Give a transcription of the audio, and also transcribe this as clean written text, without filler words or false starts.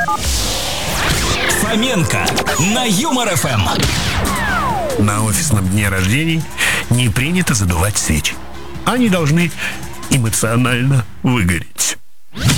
Фоменко на Юмор ФМ. На офисном дне рождений не принято задувать свечи. Они должны эмоционально выгореть.